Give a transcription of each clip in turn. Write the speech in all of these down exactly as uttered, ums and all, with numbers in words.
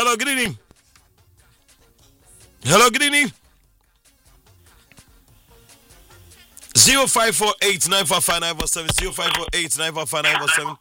Hello, good evening. Hello, good evening. Zero five four eight nine four five nine four seven zero five four eight nine four five nine four seven.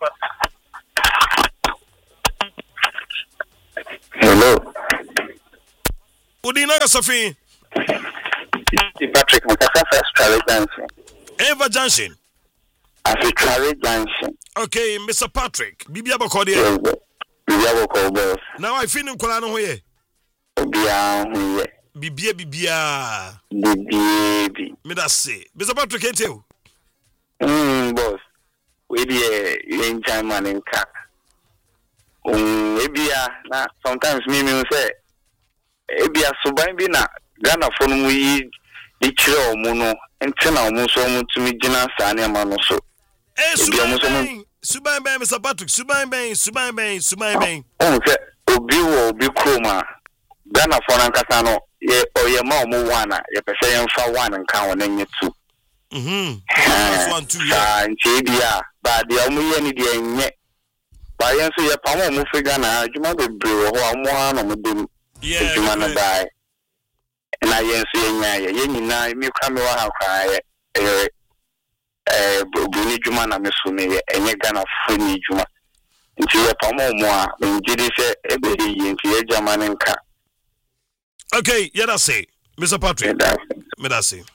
Hello. Udina Sophie. Patrick Mukasa Travel Junction. Eva Junction. As a Travel Junction. Okay, Mister Patrick. Bibia Bokodia. Bibia Boko. Now I feel in Kolano here. Bibia. Bibia Bibia. Bibia. Me that say. Mister Patrick can't tell. Hmm, boss. We be in time man in car. Um, maybe na sometimes me me say. Ebi asoban bi na Ghana fo no yi di kire omu no ente na omu so omu tumi gina saa ne ma no so. Eh, Suban Suban Ben, Mister Patrick, Suban Ben, Suban Ben, Suban Ben. Oh, say obi wo obi kroma. Ghana fo na nkasa no ye oye ma omu wana ye pese ye mfa one nka won enye two. Mhm. That's one two. Ah, nche bia ba de omu ye ni de enye. Ba ye nso ye pa mo omu fi Ghana adwuma bebre wo ho omu ha no mo dem. Yeah. Adwuma na bai. Na ye nso ye nya ye ye nyina mi kwa me wa ha kwa ye eh eh buni dwuma na me so me ye enye Ghana fo ni dwuma. Nti ye pa mo mo a ngidi se ebe yi nti ye jamani nka. Okay, yeah, that's it. Mister Patrick. Me that's it.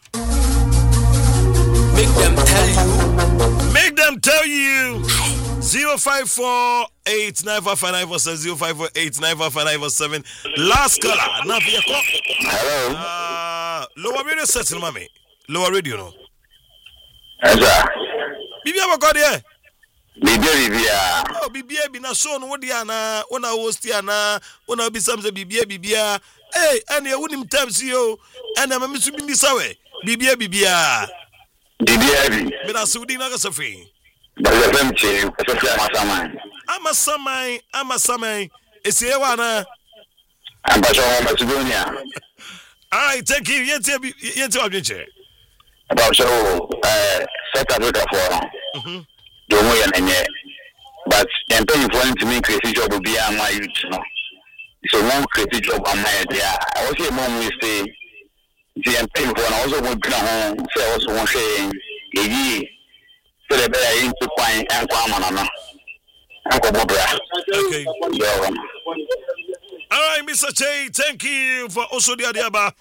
Make them tell you. Make them tell you. Zero five four eight nine four five nine four seven zero five four eight nine four five nine four seven. Last caller. Now for your call. Hello. Uh, lower radio setting, mommy. Lower radio, no. Eza. Bibi abakọ de. Bibi bibia. Oh, bibi bi na so no wodi ana, wona host ana, wona bi samse bibi bibia. Hey, ene wonim times yo. Ene ma misu bi sawe. Bibi bibia. Bibi bi. Me na sudi na kasafi. Ba ya fam che, ko se amasaman. Amasaman, amasaman. Esi e wa na. Ambaso Macedonia. Alright, thank you. Yente yente wadwenche. About so uh South Africa for Mhm. do mo ya nenye. But them pay for to make create job be am my youth no. So one create job am my there. I was here mom we say the M P for also go gna home say also one say eyi so the better into kwan and kwa mana no. Uncle Bobra. Okay. Yeah. All right, Mister Che, thank you for also the Adiaba.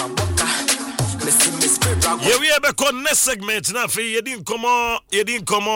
Yeah, we have a next segment now. You didn't come on, you didn't come on.